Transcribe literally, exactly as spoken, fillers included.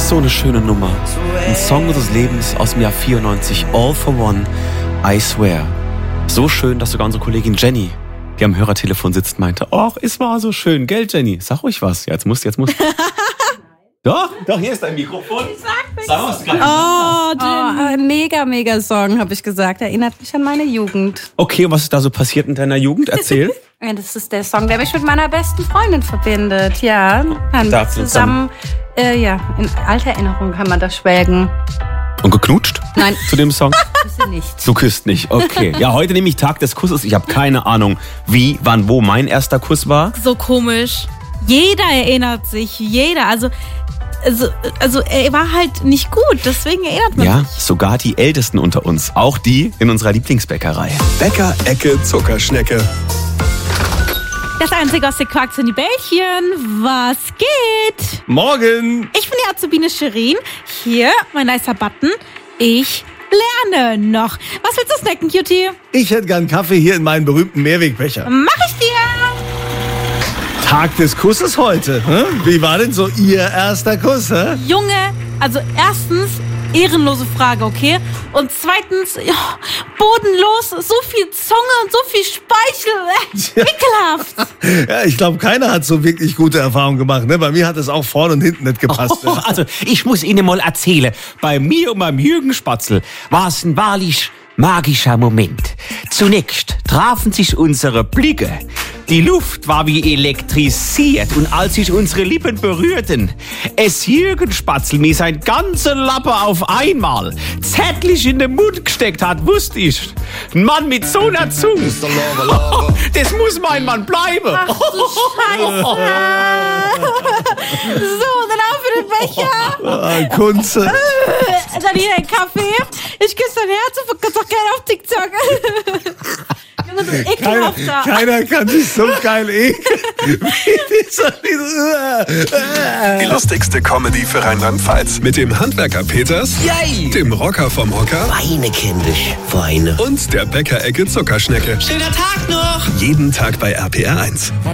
So eine schöne Nummer. Ein Song unseres Lebens aus dem Jahr vierundneunzig. All for One, I Swear. So schön, dass sogar unsere Kollegin Jenny, die am Hörertelefon sitzt, meinte, ach, es war so schön, gell, Jenny? Sag ruhig was. Ja, jetzt musst du, jetzt musst du. Doch, doch, hier ist dein Mikrofon. Ich sag nichts. Sag was gerade. Oh, oh, ein mega, mega Song, habe ich gesagt. Erinnert mich an meine Jugend. Okay, was ist da so passiert in deiner Jugend? Erzähl. Ja, das ist der Song, der mich mit meiner besten Freundin verbindet. Ja, haben wir zusammen, äh, ja, in alter Erinnerung kann man das schwelgen. Und geknutscht? Nein. Zu dem Song? Küsse nicht. Du küsst nicht, okay. Ja, heute nämlich Tag des Kusses. Ich habe keine Ahnung, wie, wann, wo mein erster Kuss war. So komisch. Jeder erinnert sich, jeder. Also, also, also er war halt nicht gut, deswegen erinnert man ja, sich. Ja, sogar die Ältesten unter uns. Auch die in unserer Lieblingsbäckerei. Bäcker-Ecke Zuckerschnecke. Das einzige aus der Quarks in die Bällchen. Was geht? Morgen. Ich bin die Azubine Shirin. Hier, mein nicer Button. Ich lerne noch. Was willst du snacken, Cutie? Ich hätte gern Kaffee hier in meinem berühmten Mehrwegbecher. Mach ich dir. Tag des Kusses heute. Hm? Wie war denn so Ihr erster Kuss? Hä? Junge, also erstens, ehrenlose Frage, okay? Und zweitens, ja, bodenlos, so viel Zunge und so viel Speichel. Äh, ekelhaft. Ja, ich glaube, keiner hat so wirklich gute Erfahrungen gemacht. Ne? Bei mir hat es auch vorne und hinten nicht gepasst. Oh, also, ich muss Ihnen mal erzählen, bei mir und beim Jürgen Spatzel war es ein wahrlich magischer Moment. Zunächst trafen sich unsere Blicke. Die Luft war wie elektrisiert und als sich unsere Lippen berührten, es Jürgen Spatzel mir sein ganzer Lappe auf einmal zärtlich in den Mund gesteckt hat, wusste ich. Ein Mann mit so einer Zunge, das muss mein Mann bleiben. Ach du Scheiße. So, dann auf für den Becher. Ah, Kunze. Dann hier ein Kaffee. Ich küsse dein Herz und verkürze doch gerne auf TikTok. Junge, du Keiner, ekelhafter. keiner kann sich so geil ekeln. Wie dieser, Die lustigste Comedy für Rheinland-Pfalz. Mit dem Handwerker Peters, Yay! dem Rocker vom Hocker Weine kindisch, Weine. und der Bäcker-Ecke Zuckerschnecke. Schöner Tag noch! Jeden Tag bei R P R eins.